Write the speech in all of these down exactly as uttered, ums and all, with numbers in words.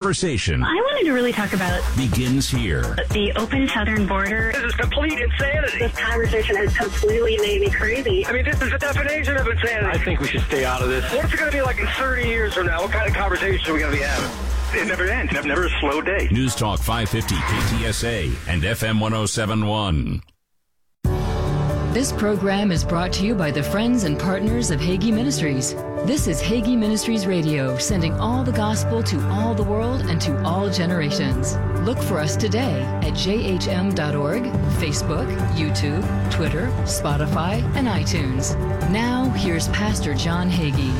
conversation. I wanted to really talk about begins here. The open southern border. This is complete insanity. This conversation has completely made me crazy. I mean, this is the definition of insanity. I think we should stay out of this. What's it going to be like in thirty years from now? What kind of conversation are we going to be having? It never ends. Never, never a slow day. News Talk five fifty K T S A and F M one oh seven point one. This program is brought to you by the friends and partners of Hagee Ministries. This is Hagee Ministries Radio, sending all the gospel to all the world and to all generations. Look for us today at j h m dot org, Facebook, YouTube, Twitter, Spotify, and iTunes. Now, here's Pastor John Hagee.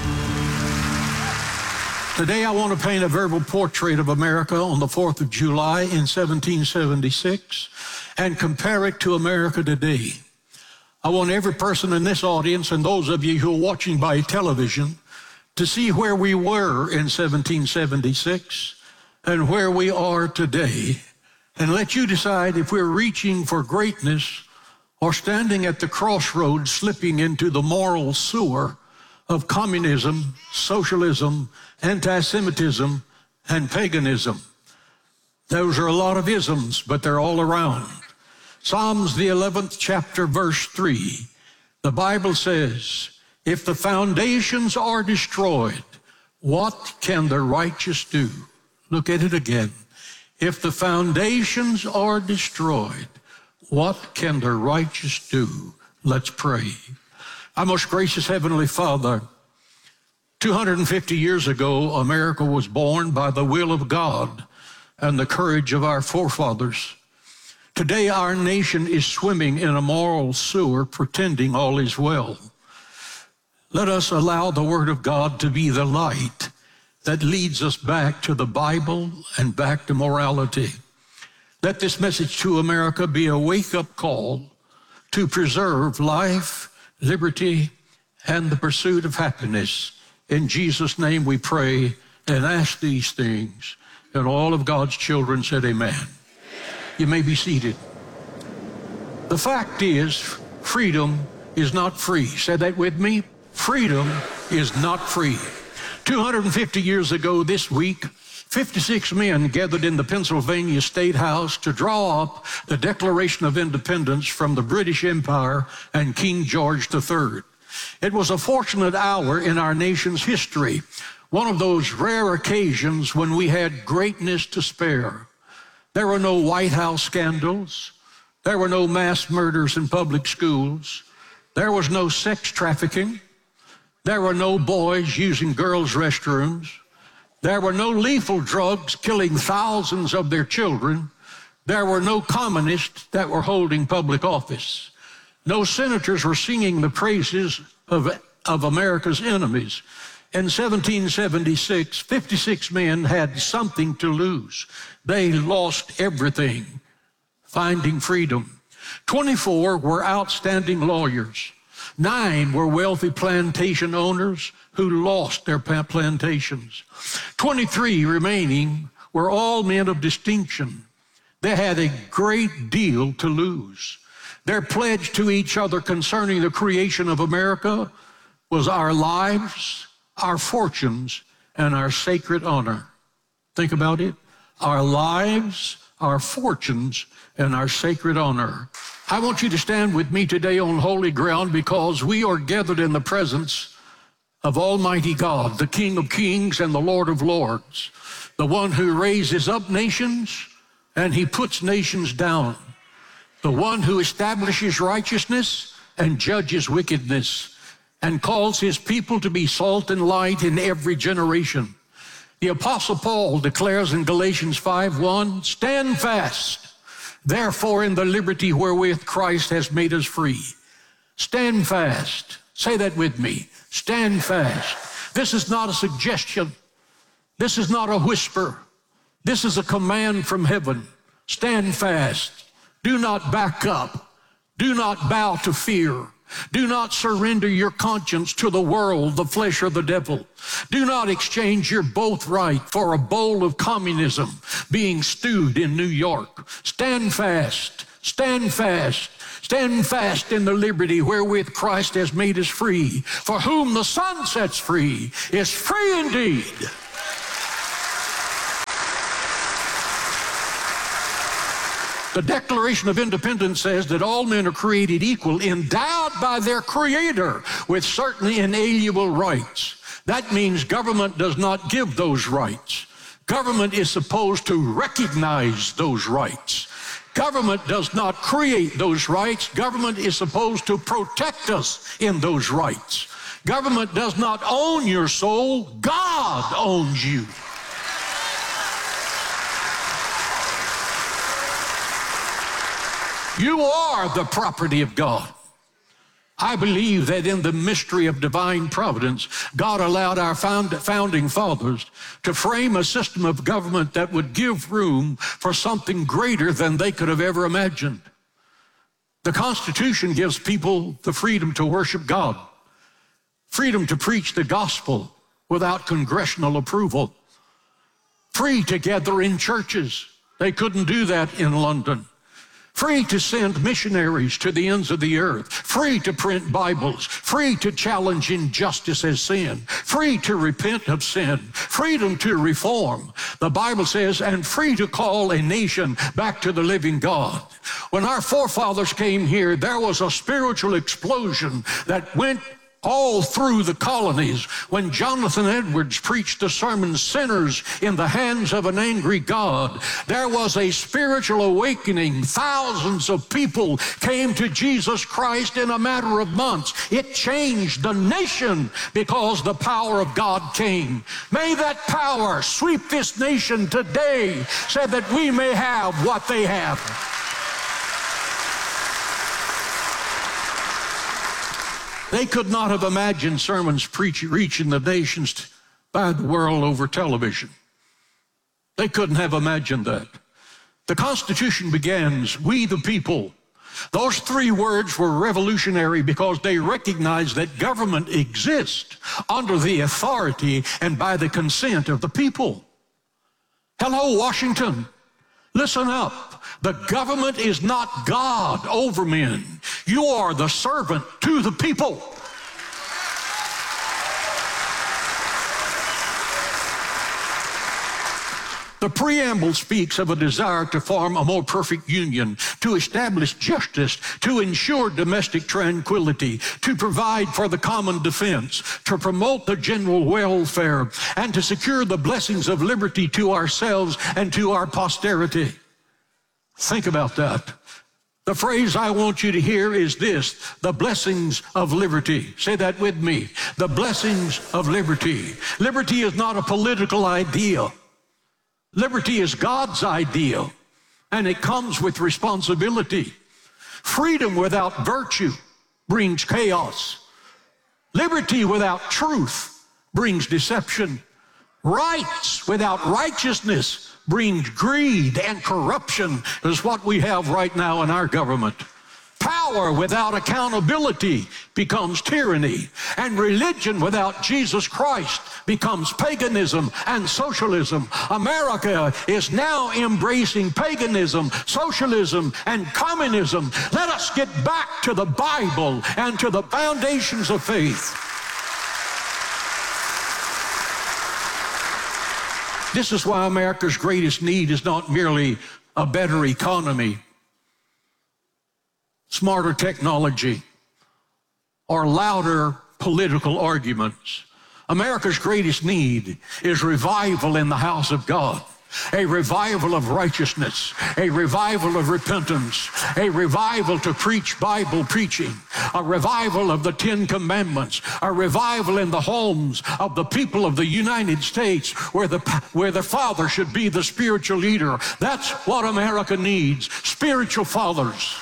Today I want to paint a verbal portrait of America on the fourth of July in seventeen seventy-six and compare it to America today. I want every person in this audience and those of you who are watching by television to see where we were in seventeen seventy-six and where we are today, and let you decide if we're reaching for greatness or standing at the crossroads, slipping into the moral sewer of communism, socialism, anti-Semitism, and paganism. Those are a lot of isms, but they're all around. Psalms, the eleventh chapter, verse three, the Bible says, if the foundations are destroyed, what can the righteous do? Look at it again. If the foundations are destroyed, what can the righteous do? Let's pray. Our most gracious Heavenly Father, two hundred fifty years ago, America was born by the will of God and the courage of our forefathers. Today, our nation is swimming in a moral sewer, pretending all is well. Let us allow the Word of God to be the light that leads us back to the Bible and back to morality. Let this message to America be a wake-up call to preserve life, liberty, and the pursuit of happiness. In Jesus' name we pray and ask these things. And all of God's children said amen. You may be seated. The fact is, freedom is not free. Say that with me. Freedom is not free. two hundred fifty years ago this week, fifty-six men gathered in the Pennsylvania State House to draw up the Declaration of Independence from the British Empire and King George the Third. It was a fortunate hour in our nation's history, one of those rare occasions when we had greatness to spare. There were no White House scandals. There were no mass murders in public schools. There was no sex trafficking. There were no boys using girls' restrooms. There were no lethal drugs killing thousands of their children. There were no communists that were holding public office. No senators were singing the praises of, of America's enemies. In seventeen seventy-six, fifty-six men had something to lose. They lost everything, finding freedom. twenty-four were outstanding lawyers. Nine were wealthy plantation owners who lost their plantations. twenty-three remaining were all men of distinction. They had a great deal to lose. Their pledge to each other concerning the creation of America was our lives, our fortunes, and our sacred honor. Think about it. Our lives, our fortunes, and our sacred honor. I want you to stand with me today on holy ground because we are gathered in the presence of Almighty God, the King of Kings and the Lord of Lords, the one who raises up nations and he puts nations down, the one who establishes righteousness and judges wickedness, and calls his people to be salt and light in every generation. The Apostle Paul declares in Galatians five one, stand fast, therefore, in the liberty wherewith Christ has made us free. Stand fast. Say that with me. Stand fast. This is not a suggestion. This is not a whisper. This is a command from heaven. Stand fast. Do not back up. Do not bow to fear. Do not surrender your conscience to the world, the flesh, or the devil. Do not exchange your birthright for a bowl of communism being stewed in New York. Stand fast. Stand fast. Stand fast in the liberty wherewith Christ has made us free. For whom the Son sets free is free indeed. The Declaration of Independence says that all men are created equal, endowed by their Creator with certain inalienable rights. That means government does not give those rights. Government is supposed to recognize those rights. Government does not create those rights. Government is supposed to protect us in those rights. Government does not own your soul. God owns you. You are the property of God. I believe that in the mystery of divine providence, God allowed our found, founding fathers to frame a system of government that would give room for something greater than they could have ever imagined. The Constitution gives people the freedom to worship God, freedom to preach the gospel without congressional approval, free to gather in churches. They couldn't do that in London. Free to send missionaries to the ends of the earth, free to print Bibles, free to challenge injustice as sin, free to repent of sin, freedom to reform. The Bible says, and free to call a nation back to the living God. When our forefathers came here, there was a spiritual explosion that went all through the colonies. When Jonathan Edwards preached the sermon, Sinners in the Hands of an Angry God, there was a spiritual awakening. Thousands of people came to Jesus Christ in a matter of months. It changed the nation because the power of God came. May that power sweep this nation today so that we may have what they have. They could not have imagined sermons preach, reaching the nations by the world over television. They couldn't have imagined that. The Constitution begins, we the people. Those three words were revolutionary because they recognized that government exists under the authority and by the consent of the people. Hello, Washington. Listen up. The government is not God over men. You are the servant to the people. The preamble speaks of a desire to form a more perfect union, to establish justice, to ensure domestic tranquility, to provide for the common defense, to promote the general welfare, and to secure the blessings of liberty to ourselves and to our posterity. Think about that. The phrase I want you to hear is this: the blessings of liberty. Say that with me. The blessings of liberty. Liberty is not a political idea. Liberty is God's idea, and it comes with responsibility. Freedom without virtue brings chaos. Liberty without truth brings deception. Rights without righteousness brings greed and corruption, is what we have right now in our government. Power without accountability becomes tyranny, and religion without Jesus Christ becomes paganism and socialism. America is now embracing paganism, socialism, and communism. Let us get back to the Bible and to the foundations of faith. This is why America's greatest need is not merely a better economy, smarter technology, or louder political arguments. America's greatest need is revival in the house of God, a revival of righteousness, a revival of repentance, a revival to preach Bible preaching, a revival of the Ten Commandments, a revival in the homes of the people of the United States where the, where the father should be the spiritual leader. That's what America needs, spiritual fathers.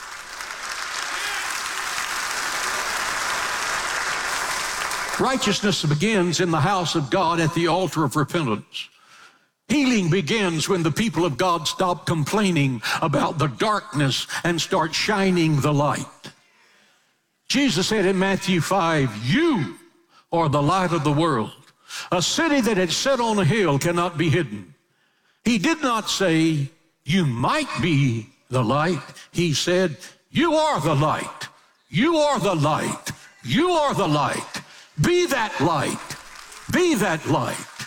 Righteousness begins in the house of God at the altar of repentance. Healing begins when the people of God stop complaining about the darkness and start shining the light. Jesus said in Matthew five, you are the light of the world. A city that is set on a hill cannot be hidden. He did not say, you might be the light. He said, you are the light. You are the light. You are the light. Be that light. Be that light.